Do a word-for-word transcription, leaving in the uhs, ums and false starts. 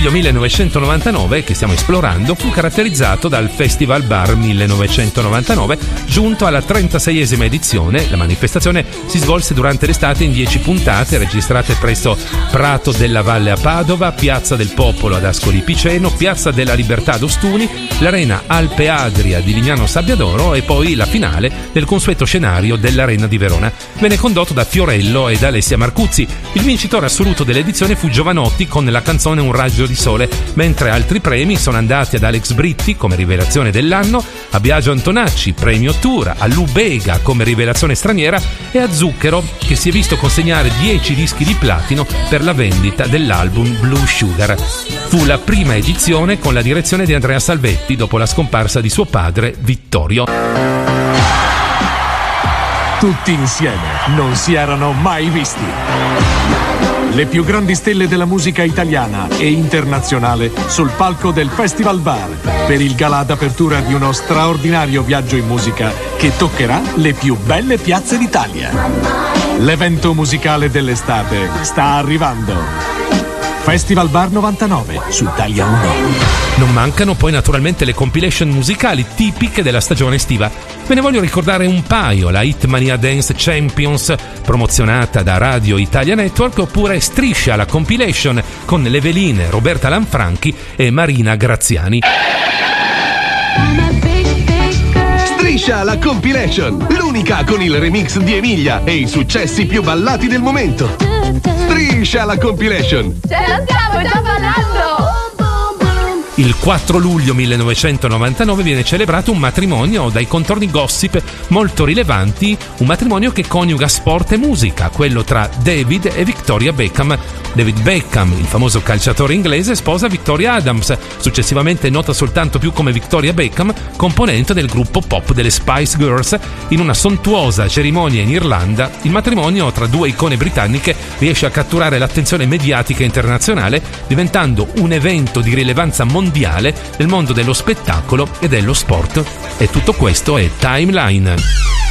luglio millenovecentonovantanove, che stiamo esplorando, fu caratterizzato dal Festival Bar millenovecentonovantanove, giunto alla trentaseiesima edizione. La manifestazione si svolse durante l'estate in dieci puntate, registrate presso Prato della Valle a Padova, Piazza del Popolo ad Ascoli Piceno, Piazza della Libertà ad Ostuni, l'Arena Alpe Adria di Lignano Sabbiadoro e poi la finale del consueto scenario dell'Arena di Verona. Venne condotto da Fiorello e da Alessia Marcuzzi. Il vincitore assoluto dell'edizione fu Giovanotti con la canzone Un raggio di sole, mentre altri premi sono andati ad Alex Britti come rivelazione dell'anno, a Biagio Antonacci, premio Tour, a Lou Bega come rivelazione straniera e a Zucchero, che si è visto consegnare dieci dischi di platino per la vendita dell'album Blue Sugar. Fu la prima edizione con la direzione di Andrea Salvetti dopo la scomparsa di suo padre Vittorio. Tutti insieme non si erano mai visti. Le più grandi stelle della musica italiana e internazionale sul palco del Festival Bar per il galà d'apertura di uno straordinario viaggio in musica che toccherà le più belle piazze d'Italia. L'evento musicale dell'estate sta arrivando. Festival Bar novantanove su Italia uno. Non mancano poi naturalmente le compilation musicali tipiche della stagione estiva. Ve ne voglio ricordare un paio: la Hitmania Dance Champions, promozionata da Radio Italia Network, oppure Striscia, la compilation con le veline Roberta Lanfranchi e Marina Graziani. Striscia, la compilation, l'unica con il remix di Emilia e i successi più ballati del momento. Striscia, la compilation. Ce la stiamo già ballando! Il quattro luglio millenovecentonovantanove viene celebrato un matrimonio dai contorni gossip molto rilevanti, un matrimonio che coniuga sport e musica, quello tra David e Victoria Beckham. David Beckham, il famoso calciatore inglese, sposa Victoria Adams, successivamente nota soltanto più come Victoria Beckham, componente del gruppo pop delle Spice Girls. In una sontuosa cerimonia in Irlanda, il matrimonio tra due icone britanniche riesce a catturare l'attenzione mediatica internazionale, diventando un evento di rilevanza mondiale nel mondo dello spettacolo e dello sport. E tutto questo è Timeline.